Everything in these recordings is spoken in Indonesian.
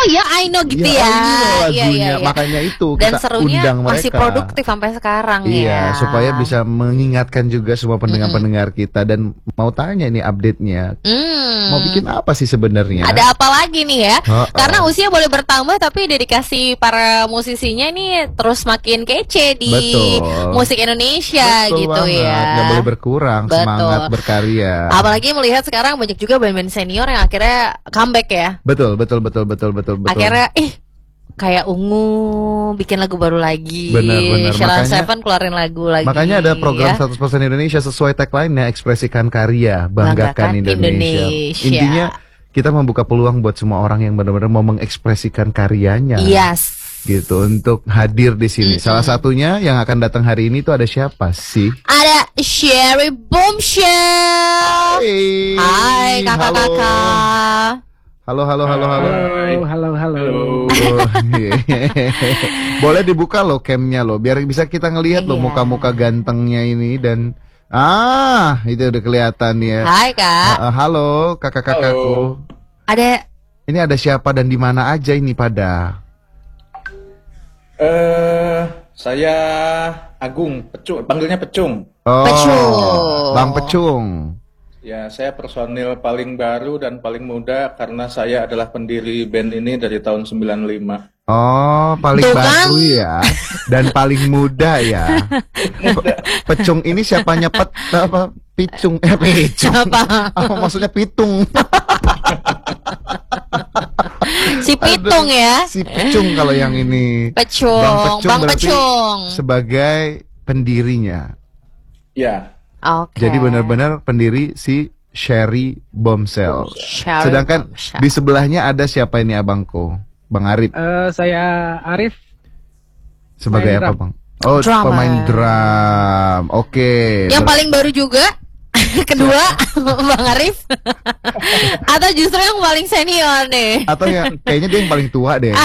ya I know gitu ya. Lagunya. Makanya itu dan kita serunya undang mereka. masih produktif sampai sekarang ya. Iya, supaya bisa mengingatkan juga semua pendengar-pendengar kita. Dan mau tanya nih update-nya, mau bikin apa sih sebenarnya? Ada apa lagi nih ya? Karena usia boleh bertambah, tapi dedikasi para musisinya nih terus makin kece di musik Indonesia. Betul gitu banget. ya. Nggak boleh berkurang semangat berkarya. Apalagi melihat sekarang banyak juga band-band senior yang akhirnya comeback ya. Betul. Akhirnya kayak Ungu bikin lagu baru lagi. Benar. Sheila Seven keluarin lagu lagi. Makanya ada program 100% Indonesia sesuai tagline-nya, ekspresikan karya, banggakan Indonesia. Intinya kita membuka peluang buat semua orang yang benar-benar mau mengekspresikan karyanya. Yes. Gitu untuk hadir di sini. Salah satunya yang akan datang hari ini tuh ada siapa sih? Ada Cherry Bombshell. Hai kakak-kakak. Halo. Halo. Boleh dibuka loh camnya loh, biar bisa kita ngelihat loh muka-muka gantengnya ini dan itu udah kelihatan ya. Hai kak. Halo kakak-kakakku. Ini ada siapa dan di mana aja ini pada? Saya Agung, panggilnya Pecung. Pecung. Bang Pecung. Ya, saya personil paling baru dan paling muda karena saya adalah pendiri band ini dari tahun 95. Oh, paling baru ya. Dan paling muda ya. Pecung ini siapanya Picung. Picung. Apa? Maksudnya Pitung. Si Pitung ya. Si Pecung kalau yang ini. Pecung. Bang Pecung. Sebagai pendirinya. Ya. Okay. Jadi benar-benar pendiri si Cherry Bombshell. Sedangkan di sebelahnya ada siapa ini abangku? Bang Arif. Saya Arif. Sebagai apa bang? Oh, pemain drum. Oke. Yang paling baru juga kedua Bang Arif. Atau justru yang paling senior nih? Atau kayaknya dia yang paling tua deh.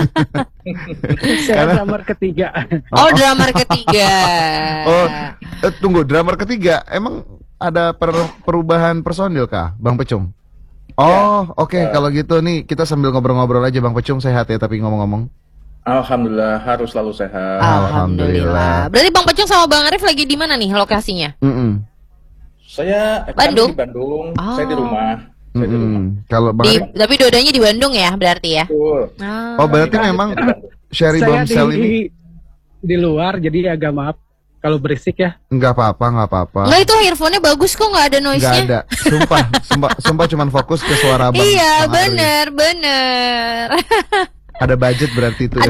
Saya drummer ketiga. Oh, drummer ketiga. Tunggu, drummer ketiga. Emang ada perubahan personil kah, Bang Pecung? Oke. Kalau gitu nih kita sambil ngobrol-ngobrol aja, Bang Pecung. Sehat ya tapi ngomong-ngomong. Alhamdulillah, harus selalu sehat. Alhamdulillah. Berarti Bang Pecung sama Bang Arif lagi di mana nih lokasinya? Saya Bandung. Di Bandung. Saya di rumah. Kalau Bang Arif, tapi dua-duanya di Bandung ya berarti ya? Betul. Berarti memang Cherry Bombshell ini di luar, jadi agak maaf kalau berisik ya. Enggak apa-apa. Enggak, itu earphone-nya bagus kok, nggak ada noise-nya. Enggak ada. Sumpah cuman fokus ke suara Bang. Iya, Bang bener. Ada budget berarti itu.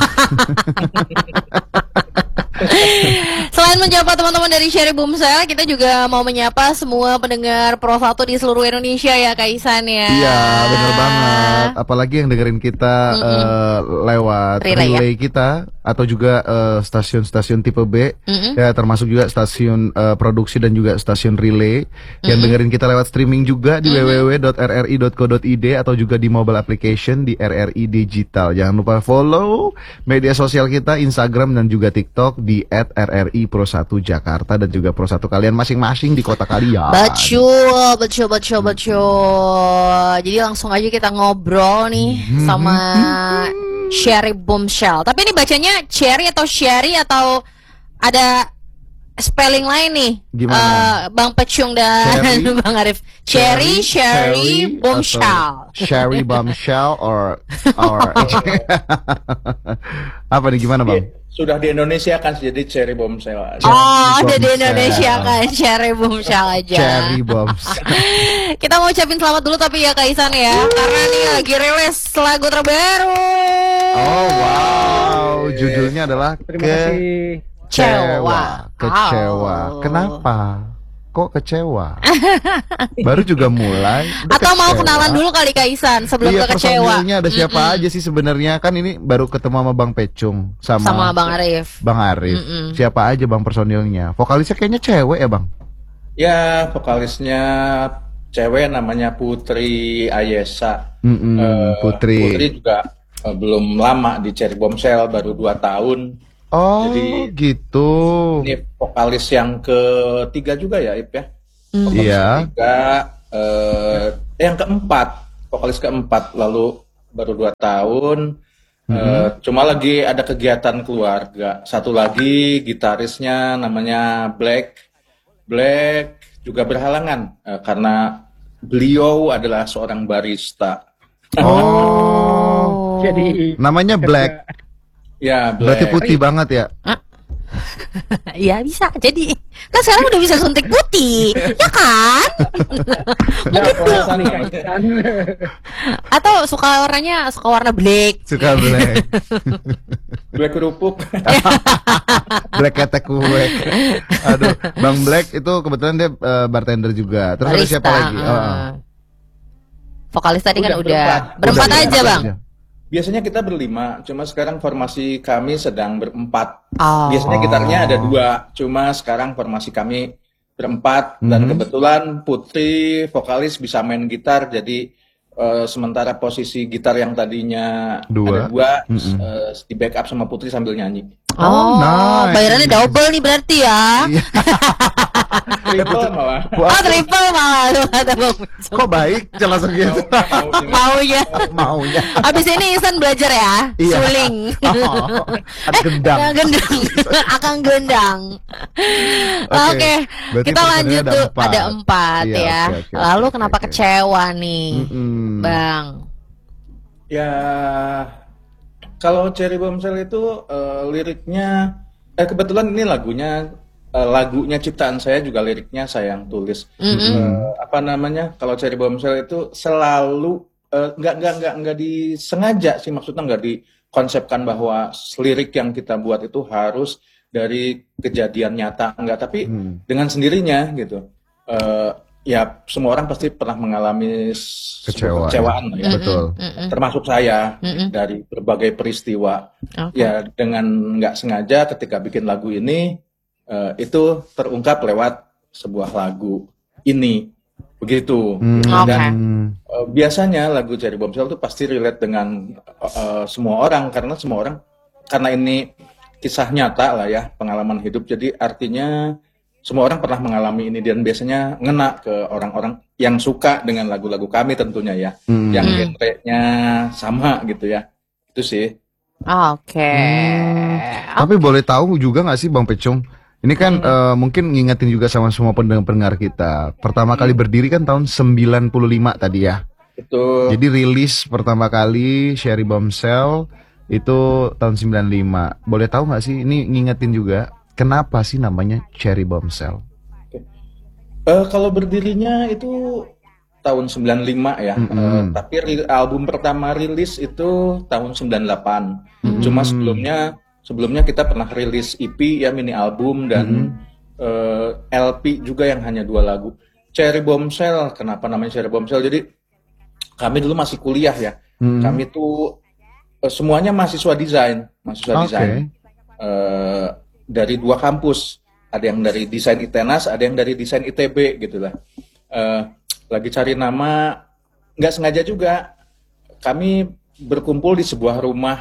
Selain menyapa teman-teman dari Cherry Bombshell, kita juga mau menyapa semua pendengar Pro 1 di seluruh Indonesia ya Kak Isan ya. Iya, benar banget. Apalagi yang dengerin kita lewat relay kita atau juga stasiun-stasiun tipe B, ya termasuk juga stasiun produksi dan juga stasiun relay yang dengerin kita lewat streaming juga di www.rri.co.id atau juga di mobile application di RRI Digital. Jangan lupa follow media sosial kita, Instagram dan juga TikTok di @RRI Pro 1 Jakarta dan juga Pro 1 kalian masing-masing di kota kalian. Betul. Jadi langsung aja kita ngobrol nih sama Cherry Bombshell. Tapi ini bacanya Cherry atau Sherry atau ada spelling lain nih? Gimana? Bang Pecung dan Bang Arif. Cherry Bombshell. Cherry Bombshell or apa nih, gimana Bang? Sudah di Indonesia kan jadi Cherry Bombshell aja. Ada di Indonesia kan Cherry Bombshell aja. Cherry Bombshell. Kita mau ucapin selamat dulu tapi ya Kak Isan ya, karena nih lagi rilis lagu terbaru. Oh wow, judulnya adalah Kecewa. Kenapa? Kok kecewa? Baru juga mulai. Atau mau kenalan dulu kali Kak Isan sebelum ke kecewa? Personilnya ada siapa aja sih sebenarnya? Kan ini baru ketemu sama Bang Pecung sama Bang Arif. Siapa aja Bang personilnya? Vokalisnya kayaknya cewek ya Bang? Ya, vokalisnya cewek namanya Putri Ayesa. Putri juga belum lama di Cherry Bombshell, baru 2 tahun. Oh, jadi gitu. Ini vokalis yang ketiga juga ya, Ip ya? Iya. Yang keempat, vokalis keempat. Lalu baru 2 tahun. Cuma lagi ada kegiatan keluarga. Satu lagi gitarisnya namanya Black juga berhalangan karena beliau adalah seorang barista. Jadi namanya Black. Ya, Black. Berarti putih banget ya? Iya bisa jadi kan sekarang udah bisa suntik putih ya kan. Atau suka warna black. Suka black. Black kerupuk. Black ketek kue. Aduh, Bang Black itu kebetulan dia bartender juga. Terus ada siapa lagi? Vokalis tadi kan udah berempat aja Bang. Biasanya kita berlima, cuma sekarang formasi kami sedang berempat. Biasanya gitarnya ada 2, cuma sekarang formasi kami berempat. Dan kebetulan Putri vokalis bisa main gitar, jadi sementara posisi gitar yang tadinya ada 2 di backup sama Putri sambil nyanyi. Nice. Bayarannya double nih berarti ya. Triple malah. Triple malah. Kok baik? Jelas gitu. Maunya. Abis ini Ihsan belajar ya. Suling. Gendang. Akan gendang. Oke. Kita lanjut tuh. Ada 4 ya. Lalu kenapa kecewa nih, Bang? Ya, kalau Cherry Bombshell itu liriknya kebetulan ini lagunya ciptaan saya juga, liriknya saya yang tulis. Kalau Cherry Bombshell itu selalu nggak disengaja sih, maksudnya nggak dikonsepkan bahwa lirik yang kita buat itu harus dari kejadian nyata, tapi dengan sendirinya gitu. Ya semua orang pasti pernah mengalami kekecewaan ya. Betul. Termasuk saya dari berbagai peristiwa. Ya dengan nggak sengaja ketika bikin lagu ini itu terungkap lewat sebuah lagu ini, begitu. Dan biasanya lagu Cherry Bombshell itu pasti relate dengan semua orang karena ini kisah nyata lah ya, pengalaman hidup. Jadi artinya semua orang pernah mengalami ini dan biasanya ngena ke orang-orang yang suka dengan lagu-lagu kami tentunya ya, yang genre-nya sama gitu ya. Itu sih. Tapi boleh tahu juga nggak sih Bang Pecung? Ini kan mungkin ngingetin juga sama semua pendengar kita. Pertama kali berdiri kan tahun 95 tadi ya. Betul. Jadi rilis pertama kali Cherry Bombshell itu tahun 95. Boleh tahu nggak sih? Ini ngingetin juga. Kenapa sih namanya Cherry Bombshell? Kalau berdirinya itu tahun 95 ya. Tapi album pertama rilis itu tahun 98. Cuma sebelumnya kita pernah rilis EP ya, mini album dan LP juga yang hanya 2 lagu. Cherry Bombshell, kenapa namanya Cherry Bombshell? Jadi kami dulu masih kuliah ya. Kami tuh semuanya mahasiswa desain. Dari 2 kampus, ada yang dari desain ITENAS, ada yang dari desain ITB gitulah. Lagi cari nama, nggak sengaja juga kami berkumpul di sebuah rumah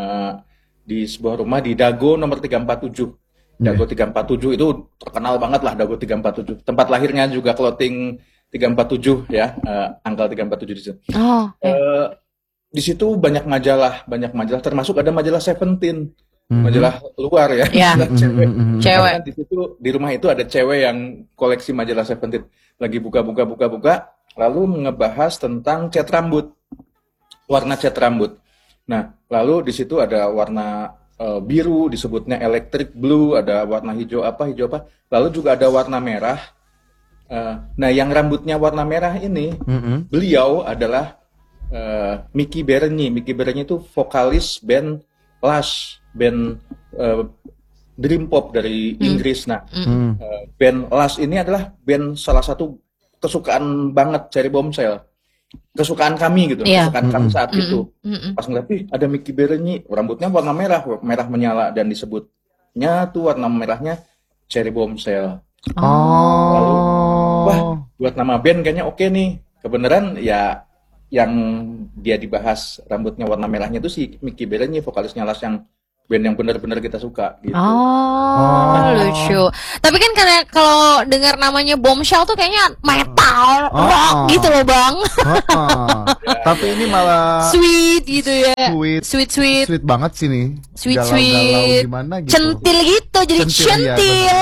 di Dago nomor 347. Dago 347 itu terkenal banget lah, Dago 347. Tempat lahirnya juga clothing 347 ya, angka 347 di situ. Di situ banyak majalah termasuk ada majalah Seventeen. Majalah luar ya. Cewek. Di situ di rumah itu ada cewek yang koleksi majalah Seventeen. Lagi buka, lalu ngebahas tentang cat rambut, warna cat rambut. Nah, lalu di situ ada warna biru, disebutnya electric blue, ada warna hijau apa, lalu juga ada warna merah. Nah, yang rambutnya warna merah ini, beliau adalah Mickey Bernie. Mickey Bernie itu vokalis band Lush, band Dream Pop dari Inggris. Nah, band Lush ini adalah band salah satu kesukaan banget Cherry Bombshell. Kesukaan kami gitu, kesukaan kami saat itu. Pas ngeliat, ada Mickey Bernie, rambutnya warna merah menyala dan disebutnya tuh warna merahnya Cherry Bombshell. Lalu, wah, buat nama band kayaknya oke nih. Kebenaran ya yang dia dibahas rambutnya warna merahnya itu si Mickey Bernie, vokalisnya Lush yang band yang benar-benar kita suka gitu. Lucu. Tapi kan karena kalau dengar namanya Bombshell tuh kayaknya metal, rock gitu loh Bang. Tapi ini malah sweet gitu ya. Sweet banget sih nih. Sweet. Gimana gitu. Centil gitu, jadi centil.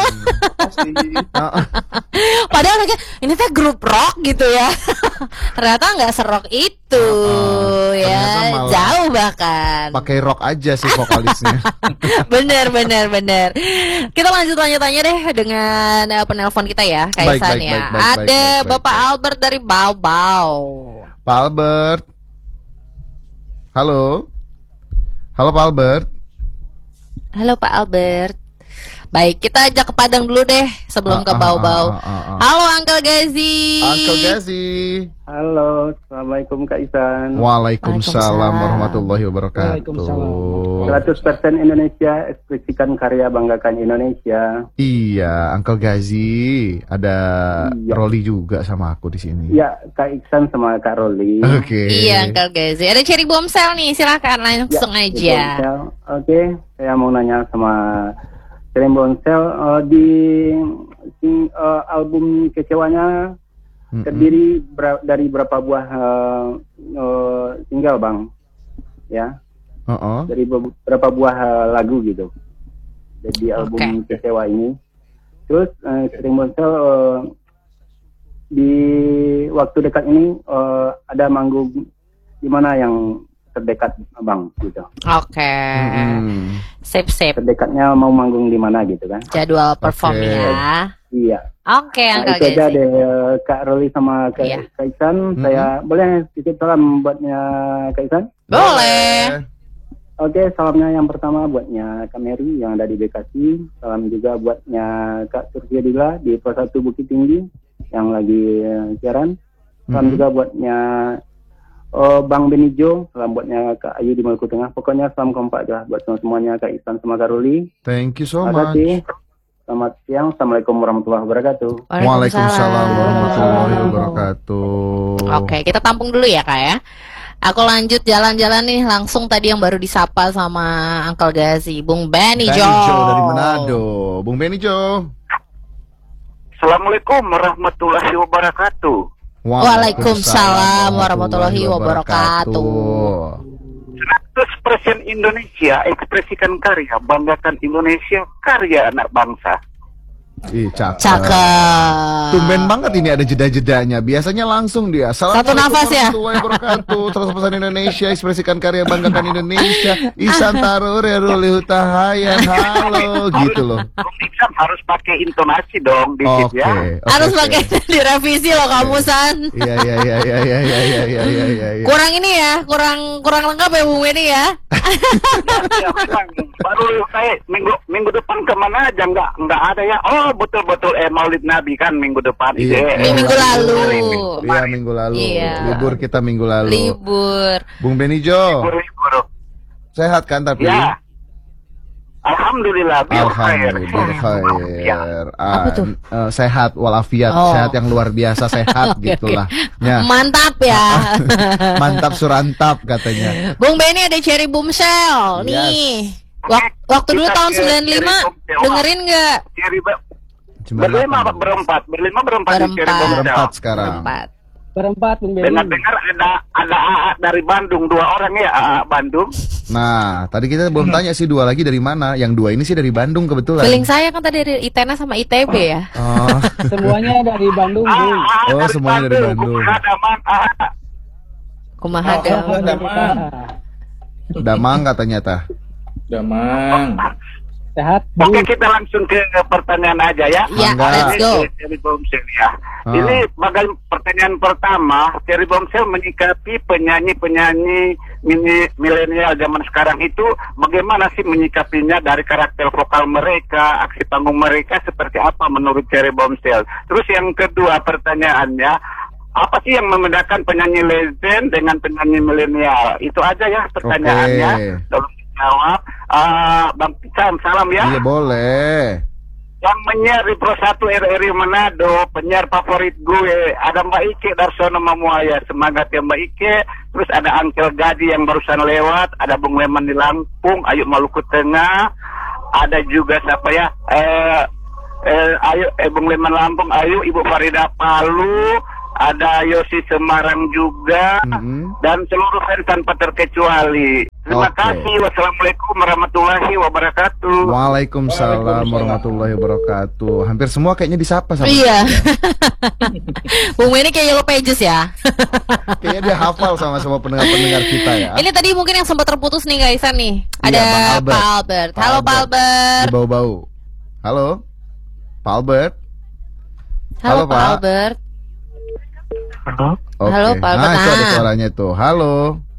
Padahal kayak ini teh grup rock gitu ya. Ternyata nggak serok itu ya. Jauh bahkan. Pakai rock aja sih vokalisnya. bener. Kita lanjut tanya deh dengan penelpon kita ya, Kaisan ya. Ada Bapak Albert dari Bau. Pak Albert. Halo Pak Albert. Halo Pak Albert. Baik, kita ajak ke Padang dulu deh sebelum ke Bau. Halo Uncle Gazi. Uncle Gazi. Halo, Assalamualaikum Kak Isan. Waalaikumsalam warahmatullahi wabarakatuh. 100% Indonesia, ekspresikan karya, banggakan Indonesia. Iya, Uncle Gazi. Ada Rolly juga sama aku di sini. Iya, Kak Iksan sama Kak Rolly. Oke. Iya, Uncle Gazi. Ada Cherry Bombshell nih, silakan langsung aja. Oke, saya mau nanya sama Cherry Bombshell di album Kecewanya terdiri dari berapa buah single Bang? Ya. Dari berapa buah lagu gitu. Jadi album Kecewa ini. Terus Cherry Bombshell di waktu dekat ini ada manggung di mana yang terdekat Bang gitu. Sip. Terdekatnya mau manggung di mana gitu kan? Jadwal performnya. Iya. Uncle itu aja Gazi. deh Kak Rolly sama Kak Isan. Saya boleh titip salam buatnya Kak Isan? Boleh. Oke, salamnya yang pertama buatnya Kak Mary yang ada di Bekasi. Salam juga buatnya Kak Surfiadila di Pos 1 Bukit Tinggi yang lagi siaran. Salam juga buatnya Bang Benijo, salam buatnya Kak Ayu di Maluku Tengah. Pokoknya salam kompak aja buat semuanya Kak Isan sama Kak Rolly. Thank you so Terima much. kasih. Selamat siang. Assalamualaikum warahmatullahi wabarakatuh. Waalaikumsalam warahmatullahi wabarakatuh. Oke, kita tampung dulu ya Kak ya. Aku lanjut jalan-jalan nih langsung tadi yang baru disapa sama Uncle Gazi, Bung Benijo. Dari Manado. Bung Benijo. Assalamualaikum warahmatullahi wabarakatuh. Waalaikumsalam warahmatullahi wabarakatuh. 100% Indonesia, ekspresikan karya, banggakan Indonesia, karya anak bangsa. Cakep. Tumben banget ini ada jeda-jedanya. Biasanya langsung dia. Satu nafas ya. Wabarakatuh. 100% Indonesia, ekspresikan karya, banggakan Indonesia. Isan Tarure, Ruli Hutahayan. Halo, gitu loh. Iksan harus pakai intonasi dong dikit ya. Harus pakai direvisi loh kamu San. Iya. Kurang ini ya, kurang lengkap ya Bung Beni ya. Baru kayak minggu depan kemana aja nggak ada ya. Oh betul Maulid Nabi kan minggu depan. Minggu lalu. Iya minggu lalu. Iya. Libur kita minggu lalu. Libur. Bung Benijo. Libur. Sehat kan tapi? Ya. Alhamdulillah. Khair. Apa tuh? Sehat walafiat, sehat yang luar biasa sehat gitulah. Ya. Mantap ya. Mantap surantap katanya. Bung Beni ada Cherry Bombshell nih. Waktu dulu tahun 95 dengerin nggak? Berlima berempat sekarang. Berempat Bung Beni. Dengar ada AA dari Bandung 2 orang ya, AA Bandung. Nah, tadi kita belum tanya sih 2 lagi dari mana. Yang 2 ini sih dari Bandung kebetulan. Feeling saya kan tadi dari ITENA sama ITB ya. Semuanya dari Bandung, Bung. Semuanya dari Bandung. Kumaha Damang katanya tah. Damang. Sehat. Oke, kita langsung ke pertanyaan aja ya. Ya, let's go. Cherry Bombshell ya. Ini bagian pertanyaan pertama, Cherry Bombshell menyikapi penyanyi-penyanyi milenial zaman sekarang itu bagaimana sih menyikapinya dari karakter vokal mereka, aksi panggung mereka seperti apa menurut Cherry Bombshell. Terus yang kedua pertanyaannya, apa sih yang membedakan penyanyi legend dengan penyanyi milenial? Itu aja ya pertanyaannya. Tolong jawab. Bang Pican, salam ya. Iya boleh. yang menyiar di Pro 1 RRI Manado, penyiar favorit gue, ada Mbak Ike Darsono Mamuaya, semangat ya Mbak Ike. Terus ada Angkel Gadi yang barusan lewat, ada Bung Leman di Lampung, Ayu Maluku Tengah, ada juga siapa ya, Bung Leman Lampung, Ayu, Ibu Farida Palu, ada Yosi Semarang juga, dan seluruh fans tanpa terkecuali. Terima kasih. Wassalamualaikum warahmatullahi wabarakatuh. Waalaikumsalam warahmatullahi wabarakatuh. Hampir semua kayaknya disapa sama Iya. Bung ini kayak Yellow Pages ya. Kayaknya dia hafal sama semua pendengar-pendengar kita ya. Ini tadi mungkin yang sempat terputus nih Kaisan nih. Ada Bang Albert. Pak Albert. Halo Pak Albert. Di bau-bau. Halo, Pak Albert. Halo Pak Albert. Halo. Oke. Halo, Pak Albert. Nah, itu ada Nah. suaranya tuh. Halo.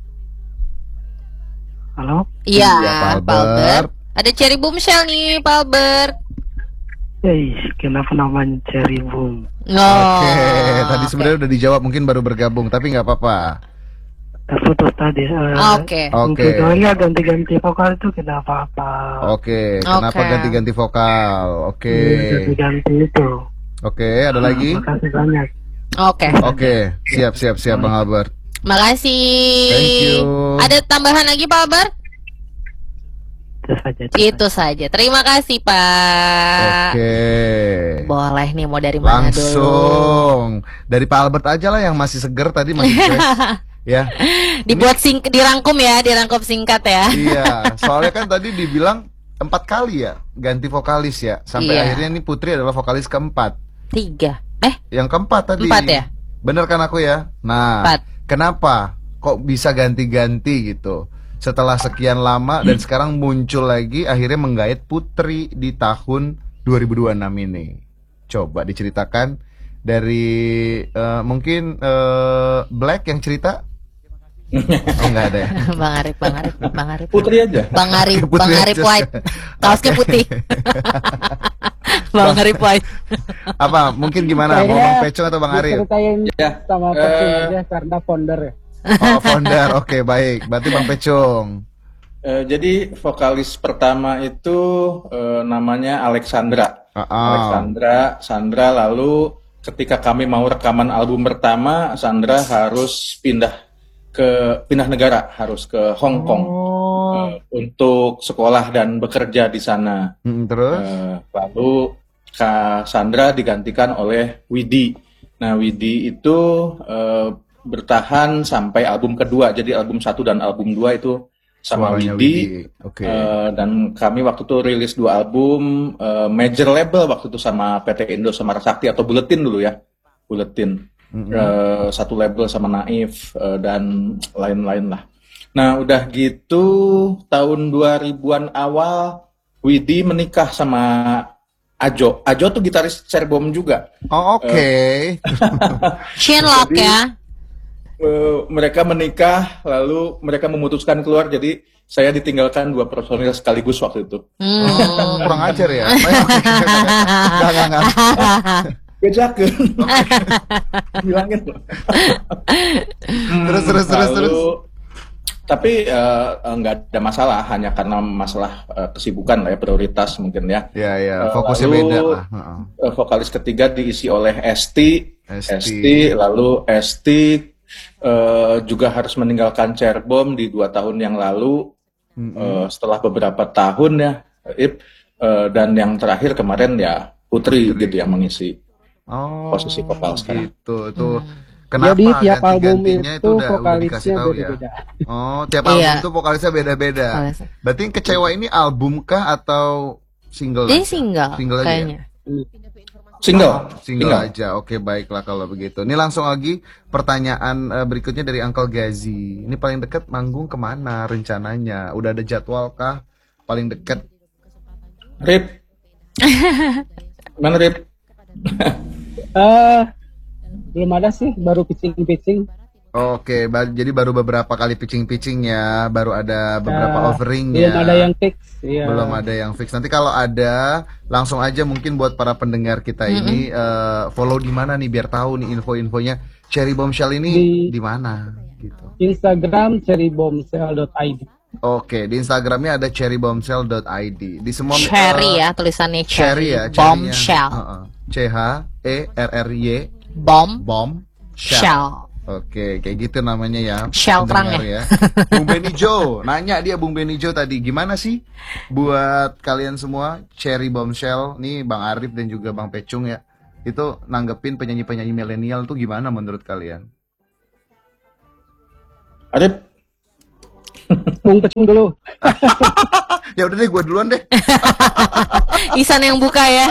Halo. Iya, Pak Pak Albert. Albert. Ada Cherry Boomshell nih, Pak Albert. Kenapa namanya Cherry Boom? Oke, tadi sebenarnya udah dijawab, mungkin baru bergabung, tapi nggak apa-apa. Terputus tadi. Oke. Oke. Soalnya ganti-ganti vokal itu kenapa apa? Oke, kenapa Oke. ganti-ganti vokal? Oke. Ganti-ganti itu. Oke, ada lagi? Makasih banyak. Oke. Oke, siap Bang Albert. Makasih. Thank you. Ada tambahan lagi Pak Albert? Itu saja. Itu saja. Terima kasih Pak. Oke. Boleh nih mau dari mana dulu? Langsung dari Pak Albert aja lah yang masih seger tadi masih fresh. Ya. Dibuat dirangkum ya, dirangkum singkat ya. Iya, soalnya kan tadi dibilang 4 kali ya ganti vokalis ya. Sampai Iya. akhirnya nih Putri adalah vokalis keempat. 3. Yang keempat tadi. 4 ya? Bener kan aku ya? Nah, 4. kenapa kok bisa ganti-ganti gitu? Setelah sekian lama dan sekarang muncul lagi akhirnya menggait Putri di tahun 2026 ini. Coba diceritakan dari mungkin Black yang cerita. Oh enggak ada ya. Bang Arif. Putri aja. Bang Arif Putri aja. White. Kaosnya Oke. putih. Bang Arif White. Apa? Mungkin gimana? Mau Bang Pecong atau Bang Arif? Ceritain Ya. sama Pecong aja karena founder ya. Oh, founder. Oke, baik. Berarti Bang Pecong. Jadi vokalis pertama itu namanya Alexandra. Sandra. Lalu ketika kami mau rekaman album pertama, Sandra harus pindah negara, harus ke Hong Kong untuk sekolah dan bekerja di sana. Terus? Lalu Kak Sandra digantikan oleh Widi. Nah, Widi itu bertahan sampai album kedua. Jadi album 1 dan album 2 itu sama Suaranya Widi. Oke. Dan kami waktu itu rilis 2 album major label waktu itu sama PT Indo Samarsakti atau Buletin dulu ya. Buletin. 1 label sama Naif dan lain-lain lah. Nah, udah gitu tahun 2000-an awal Widi menikah sama Ajo. Ajo tuh gitaris Cerbom juga. Oh, oke. Chinlock ya. Mereka menikah, lalu mereka memutuskan keluar, jadi saya ditinggalkan 2 personil sekaligus waktu itu. Oh, kurang ajar ya. Enggak. Bejakeun. Bilangin loh. Terus. Tapi nggak ada masalah, hanya karena masalah kesibukan lah ya, prioritas mungkin ya. Ya, fokusnya Lalu, beda lah. Vokalis ketiga diisi oleh Esti. Lalu Esti juga harus meninggalkan Cerbom di 2 tahun yang lalu. Setelah beberapa tahun ya, dan yang terakhir kemarin ya Putri gitu yang mengisi posisi vokal sekarang. Gitu, tuh. Kenapa Jadi tiap album ganti-gantinya itu udah vokalisnya dikasih tahu ya? beda-beda. Oh, tiap album Iya. itu vokalisnya beda-beda. Berarti yang Kecewa ini album kah atau single? Jadi aja? single Single aja ya? kayaknya. Single. Aja. Oke, baiklah kalau begitu. Ini langsung lagi pertanyaan berikutnya dari Uncle Gazi. Ini paling dekat manggung kemana rencananya? Udah ada jadwal kah? Paling dekat? Rip. Mana Rip? Belum ada sih, baru pitching. Oke, jadi baru beberapa kali pitching ya, baru ada beberapa offering ya. Belum ada yang fix. Iya. Belum ada yang fix. Nanti kalau ada, langsung aja mungkin buat para pendengar kita ini follow di mana nih biar tahu nih info-infonya. Cherry Bombshell ini di mana gitu. Instagram cherrybombshell.id. Oke, di Instagramnya ada cherrybombshell.id. Di semua Cherry ya tulisannya cherry ya, Bombshell. CHERRY Bomb Shell. Oke, kayak gitu namanya ya. Shell terang ya. Bung Benny Jo, nanya dia Bung Benny Jo tadi, gimana sih buat kalian semua Cherry Bombshell, nih Bang Arif dan juga Bang Pecung ya, itu nanggepin penyanyi-penyanyi milenial tuh gimana menurut kalian? Arif? Bung Pecung dulu. Ya udah deh, gue duluan deh. Isan yang buka ya.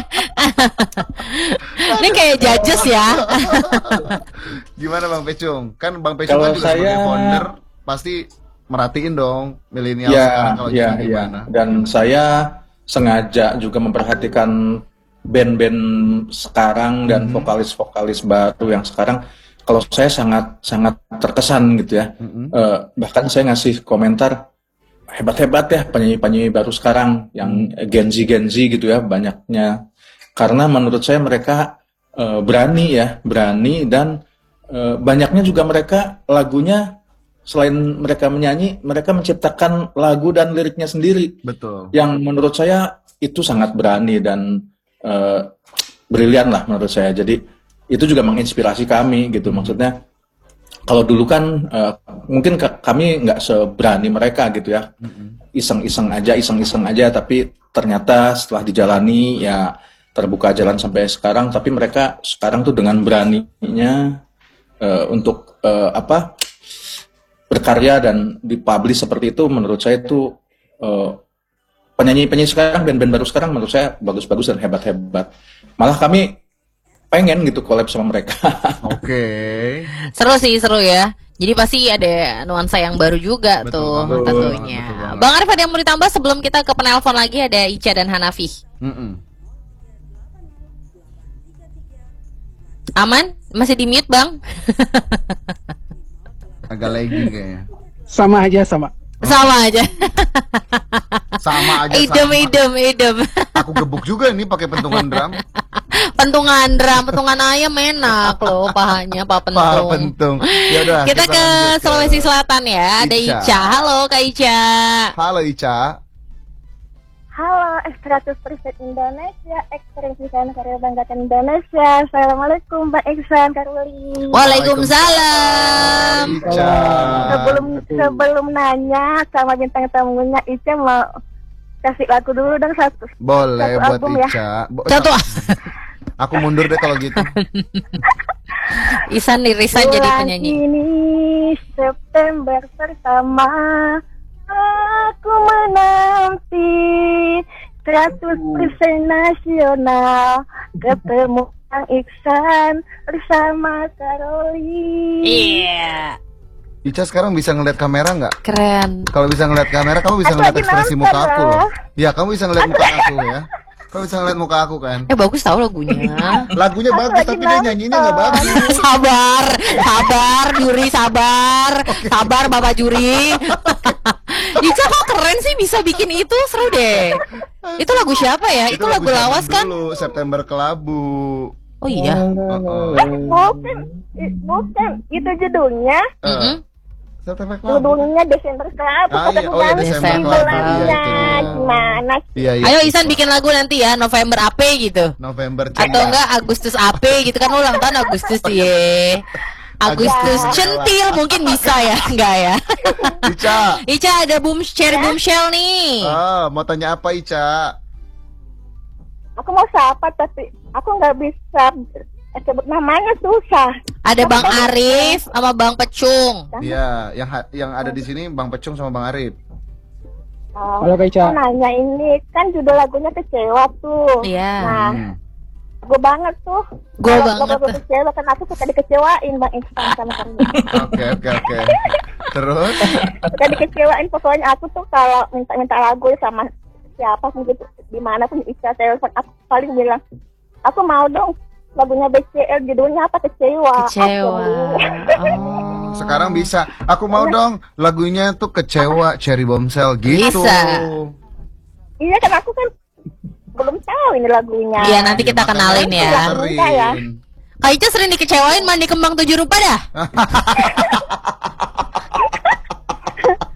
Ini kayak judges ya. Gimana Bang Pecung? Kan Bang Pecung kan juga sebagai founder pasti merhatiin dong milenial sekarang kalau gimana. Dan saya sengaja juga memperhatikan band-band sekarang dan vokalis-vokalis baru yang sekarang. Kalau saya sangat terkesan gitu ya. Bahkan saya ngasih komentar, hebat-hebat ya penyanyi-penyanyi baru sekarang yang Gen Z gitu ya banyaknya. Karena menurut saya mereka berani dan banyaknya juga mereka lagunya selain mereka menyanyi, mereka menciptakan lagu dan liriknya sendiri. Betul. Yang menurut saya itu sangat berani dan brilian lah menurut saya. Jadi itu juga menginspirasi kami gitu. Maksudnya kalau dulu kan mungkin kami nggak seberani mereka gitu ya, iseng-iseng aja, tapi ternyata setelah dijalani ya terbuka jalan sampai sekarang. Tapi mereka sekarang tuh dengan beraninya untuk berkarya dan dipublish seperti itu, menurut saya itu penyanyi sekarang, band-band baru sekarang menurut saya bagus-bagus dan hebat-hebat. Malah kami pengen gitu collab sama mereka. Oke. Seru ya. Jadi pasti ada nuansa yang baru juga tuh tentunya. Bang Arif, ada yang mau ditambah sebelum kita ke penelpon lagi? Ada Ica dan Hanafi. Aman? Masih di mute Bang? Agak laggy kayaknya. Sama aja. Sama aja. Idem. Aku gebuk juga nih pakai pentungan drum. Pentungan ayam enak loh pahanya, Pak Pentung. Pak Pentung. Yaudah, kita ke Sulawesi Selatan ya. Ada Ica. Halo Kak Ica. Halo Ica. Halo, 100% Indonesia, Experience Design Karya Banggakan Indonesia. Assalamualaikum Mbak Iksan Karuli. Waalaikumsalam. Ica. Sebelum nanya sama bintang tamunya, Ica mau kasih lagu dulu dong satu. Boleh satu buat album Ica. Ya. Satu. Aku mundur deh kalau gitu. Isan resign jadi penyanyi. Ini September pertama, aku menanti 100% nasional, ketemu Kang Iksan bersama Karoli. Iya. Ica sekarang bisa ngeliat kamera nggak? Keren. Kalau bisa ngeliat kamera, kamu bisa ngeliat ekspresi muka aku loh. Ya, kamu bisa ngeliat muka aku ya. Kamu bisa ngeliat muka aku kan? Bagus tau lagunya. Lagunya bagus, tapi dia nyanyinya nggak bagus. Sabar, juri sabar Bapak juri. Ica kok keren sih bisa bikin itu, seru deh. Itu lagu siapa ya? Itu lagu lawas kan? Dulu, September Kelabu. Oh iya. Bukan, itu judulnya. September Kelabu. Judulnya Desember Kelabu. Oh ya, Desember Kelabu. Gimana sih? Iya. Ayo Isan bikin lagu nanti ya, November AP gitu. November Atau enggak Agustus AP gitu kan, ulang tahun Agustus ya. Agustus centil mungkin bisa ya, enggak ya? Ica ada Cherry Bombshell nih. Mau tanya apa Ica? Aku mau sapa tapi aku nggak bisa sebut namanya, susah. Ada Bang Arif sama Bang Pecung. Iya, yang ada di sini Bang Pecung sama Bang Arif. Halo Kak Ica. Nanya ini kan judul lagunya Kecewa tuh. Iya. Nah, gue banget tuh. Gue banget. Gue kecewa kan aku suka dikecewain Bang Iksan sama kamu. Oke. Terus? Suka dikecewain, pokoknya aku tuh kalau minta lagu sama siapa pun gitu, dimanapun bisa telepon aku paling bilang, aku mau dong lagunya BCL, judulnya apa? Kecewa. Sekarang bisa. Aku mau dong lagunya tuh Kecewa Cherry Bombshell gitu. Bisa. Iya kan aku kan belum tahu ini lagunya. Iya, nanti kita kenalin ya. Kak Ica sering dikecewain mandi kembang 7 rupa dah.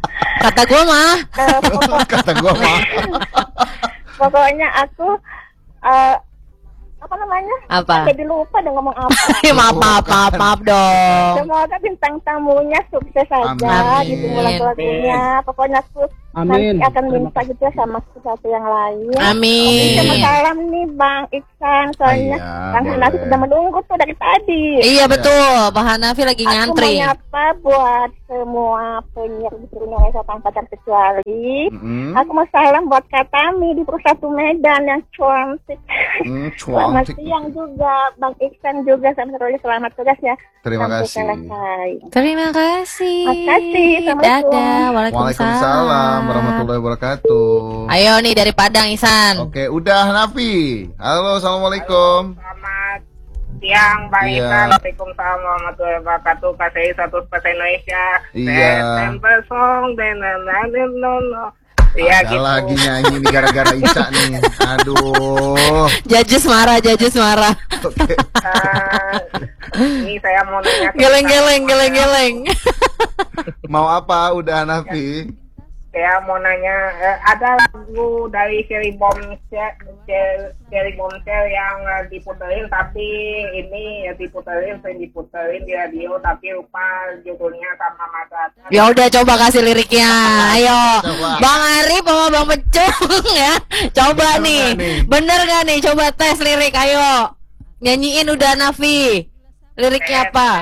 Kata gue mah. Kata gua mah. Pokoknya aku apa namanya? Apa? Jadi lupa deh ngomong apa. Maaf dong. Semoga bintang tamunya sukses saja Amin. gitu lagu-lagunya. Pokoknya aku Amin. nanti akan minta gitu ya sama sesuatu yang lain. Amin. Sama salam nih Bang Iksan, soalnya Iya, Bang boleh. Hanafi sudah menunggu tuh dari tadi. Iya betul, Pak Hanafi lagi Aku mau ngantri. nyapa buat semua penyiar di seluruh Indonesia tanpa terkecuali. Aku mau salam buat Katami di Persatu Medan yang cantik. Selamat Cantik. siang juga Bang Iksan juga selamat tugas ya. Terima Sampai kasih. selesai. Terima kasih. Makasih, Assalamualaikum. Dadah. Waalaikumsalam warahmatullahi wabarakatuh. Ayo nih dari Padang Ihsan. Oke, udah Nafi. Halo, assalamualaikum. Selamat siang, Bang Iya. Iksan. Waalaikumsalam warahmatullahi wabarakatuh. KCI 100% Indonesia. Iya. September song, no. Iya Ada gitu. lagi nyanyi nih gara-gara Isa nih. Aduh. Judges marah. Oke. Ini saya mau nanya. Geleng. Mau apa? Udah Nafi. Saya mau nanya, ada lagu dari Cherry Bombshell yang diputerin, tapi ini ya diputerin di radio, tapi lupa judulnya sama masalah. Ya udah coba kasih liriknya. Ayo. Coba. Bang Arif sama Bang Pecung ya. Coba Bener nih. nggak nih? Bener gak nih? Coba tes lirik ayo. Nyanyiin udah Nafi. Liriknya apa?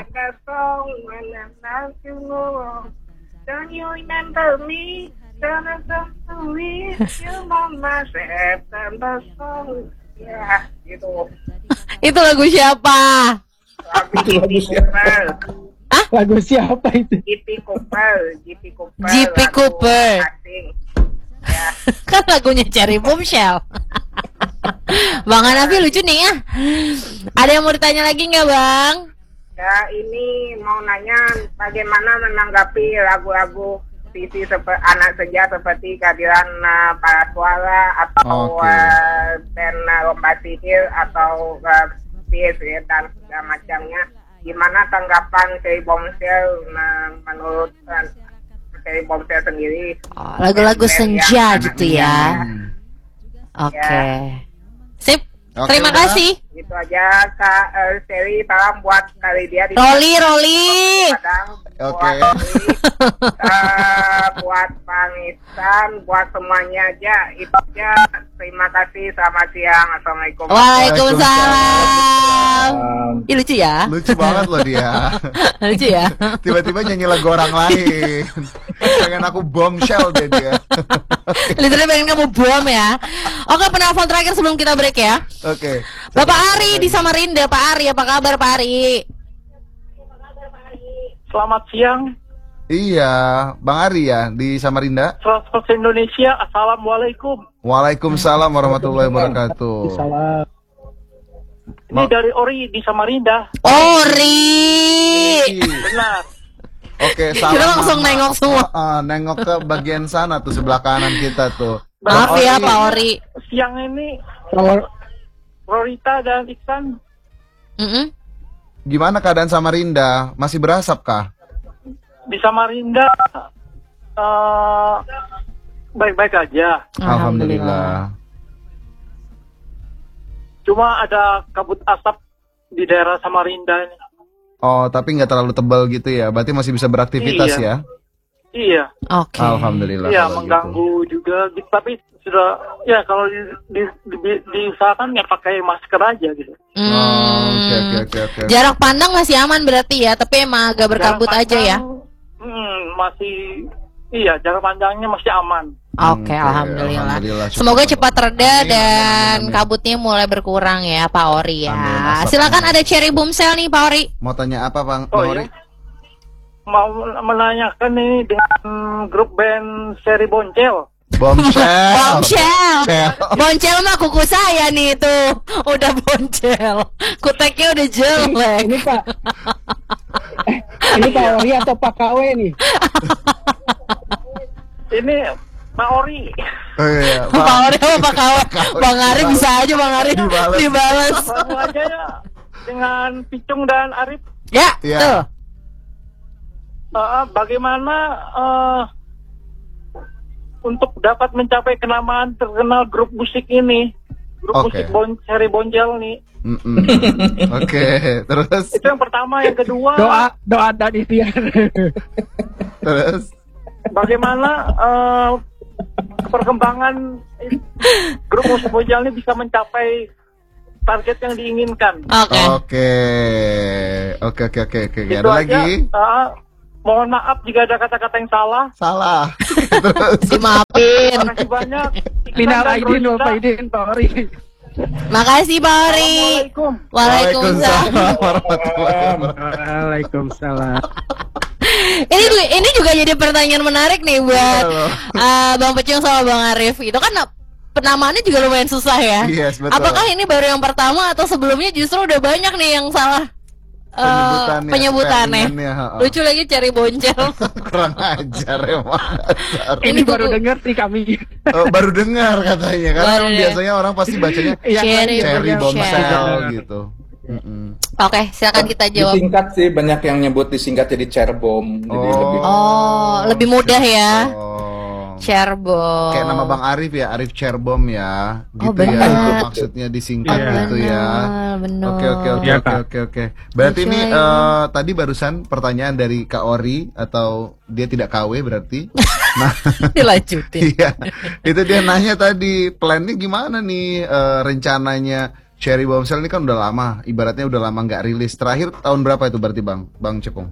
Don't you remember me? September song. Ya, gitu. Itu lagu siapa? Lagu Cooper. Lagu siapa itu? GP Cooper. GP lagu Cooper. asing. Ya. Kan lagunya Cherry Bombshell. Bang Hanafi lucu nih ya. Ada yang mau ditanya lagi nggak Bang? Ya, ini mau nanya bagaimana menanggapi lagu-lagu TV anak senja seperti kehadiran para suara atau Oke. band lomba sihir atau PS dan segala macamnya. Gimana tanggapan Cherry Bombshell menurut Cherry Bombshell sendiri? Oh, lagu-lagu Band senja yang gitu anak ya. senja. Oke. Sip. Oke, Terima udah. kasih. Itu aja Kak Cherry, salam buat kali dia di Roli. Padang. Oke. Buat Bang Iksan, buat semuanya aja. Itu aja. Terima kasih. Selamat siang. Assalamualaikum. Waalaikumsalam. Ih, lucu ya? Lucu banget loh dia. Lucu ya? Tiba-tiba nyanyi lagu orang lain. Pengen aku bombshell deh dia. Literally pengen kamu bom ya. Oke, penelpon terakhir sebelum kita break ya. Oke. Bapak Ari di Samarinda. Pak Ari, apa kabar Pak Ari? Selamat siang, Iya, Bang Ari ya di Samarinda. 100% Indonesia. Assalamualaikum. Waalaikumsalam warahmatullahi wabarakatuh. Salam. Ini dari Ori di Samarinda. Ori. Benar. Oke, Kita salam. langsung nengok semua. Nengok ke bagian sana tuh sebelah kanan kita tuh. Maaf Bang ya Ori. Pak Ori. Siang ini Selamat Rorita dan Iksan Mm-mm. Gimana keadaan Samarinda? Masih berasap kah? di Samarinda baik-baik aja. Alhamdulillah. Cuma ada kabut asap di daerah Samarinda ini. Oh, tapi nggak terlalu tebal gitu ya. Berarti masih bisa beraktivitas Iya. ya? Iya, Oke. Alhamdulillah. iya kalau mengganggu juga. Tapi sudah ya kalau diusahakan ya pakai masker aja gitu. Oh, oke. Jarak pandang masih aman berarti ya, tapi emang agak berkabut Jarak aja ya. pandang, masih iya jarak pandangnya masih aman. Oke, Oke, alhamdulillah. syukur. Semoga cepat reda Amin, dan amin. kabutnya mulai berkurang ya, Pak Ori ya. Amin, asapnya. Silakan ada Cherry Bombshell nih, Pak Ori. Mau tanya apa, Bang Oh Ori? iya. Mau menanyakan ini dengan grup band Cherry Bombshell. Bombshell. Bombshell. Bombshell. Boncel mah kuku saya nih itu. Udah boncel. Kuteknya udah jelek. ini Pak. Ini Pak Ori atau Pak KW nih? Ini Pak Ori. Oh, iya, Pak Ori sama Pak Kawe. Bang Ari bisa aja Bang Ari Dibales. dibales. Langsung aja ya dengan Picung dan Arif. Ya, Iya. tuh. Bagaimana untuk dapat mencapai kenamaan terkenal grup musik ini, grup musik Cherry Bonjel nih. Oke, terus itu yang pertama. Yang kedua, doa dan ikhtiar. Terus bagaimana perkembangan grup musik Bonjel ini bisa mencapai target yang diinginkan. Oke. Ada lagi? Mohon maaf jika ada kata-kata yang salah. Dimaafin. Terima kasih banyak. Minal aidin wal faizin, Pak Ori. Makasih Pak Ori. Waalaikumsalam. Waalaikumsalam. Ini juga jadi pertanyaan menarik nih buat Bang Pecung sama Bang Arif. Itu kan penamaannya juga lumayan susah ya. Yes, betul. Apakah ini baru yang pertama atau sebelumnya justru udah banyak nih yang salah penyebutannya? Lucu lagi Cherry Bonjel. Kurang ajar emang. Ini baru dengar sih kami. Baru dengar katanya. Karena biasanya orang pasti bacanya Cherry Bombshell gitu. Oke, silakan kita jawab. Disingkat sih, banyak yang nyebut disingkat jadi Cerbom. Jadi lebih mudah ya. Cerbom. Kayak nama Bang Arif ya, Arif Cerbom ya. Gitu bener. ya. Itu maksudnya disingkat gitu ya. Oke. Berarti ini tadi barusan pertanyaan dari Kak Ori atau dia tidak KW berarti. Nah, dilanjutin. Iya. Itu dia nanya tadi, plannya gimana nih rencananya Cherry Bombshell ini kan udah lama, ibaratnya udah lama nggak rilis. Terakhir tahun berapa itu berarti Bang Cepung?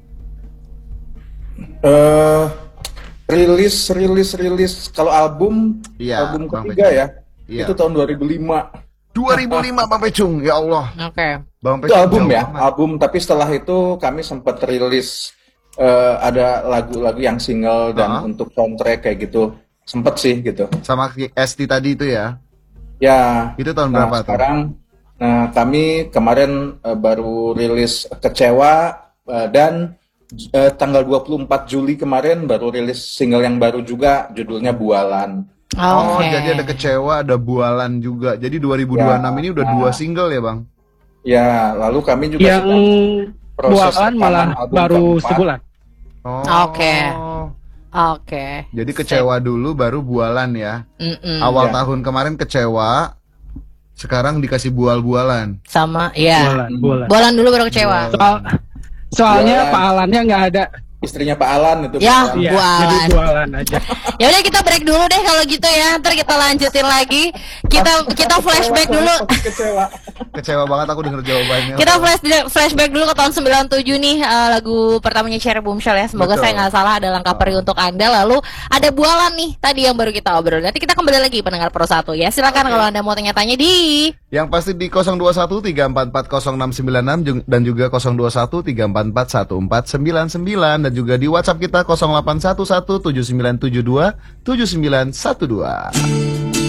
Rilis kalau album ketiga ya. Itu tahun 2005. 2005 Bang Pecung, ya Allah. Oke. Bang Itu album ya, album. Tapi setelah itu kami sempat rilis ada lagu-lagu yang single dan untuk soundtrack kayak gitu. Sempet sih gitu. Sama ST tadi itu ya? Ya. Itu tahun berapa sekarang, kami kemarin baru rilis Kecewa dan tanggal 24 Juli kemarin baru rilis single yang baru juga, judulnya Bualan. Jadi ada Kecewa, ada Bualan juga. Jadi 2026 ini udah 2 single ya Bang? Ya, lalu kami juga yang Bualan malah baru sebulan. Oke. Jadi Kecewa dulu baru Bualan ya. Awal tahun kemarin Kecewa, sekarang dikasih Bualan. Sama ya. Bualan dulu baru Kecewa. Soalnya Pak Alannya nggak ada. Istrinya Pak Alan itu. Ya, Bualan. Bualan aja. Ya udah kita break dulu deh kalau gitu ya. Ntar kita lanjutin lagi. Kita flashback dulu. Kecewa banget aku denger jawabannya. Kita flashback dulu ke tahun 97 nih, lagu pertamanya Cherry Bombshell ya. Semoga saya nggak salah, ada Langkah Perih untuk Anda. Lalu ada Bualan nih tadi yang baru kita obrol. Nanti kita kembali lagi pendengar Pro 1 ya. Silakan kalau Anda mau tanya-tanya di yang pasti di 021-344-0696 dan juga 021-344-1499 dan juga di WhatsApp kita 0811-7972-7912.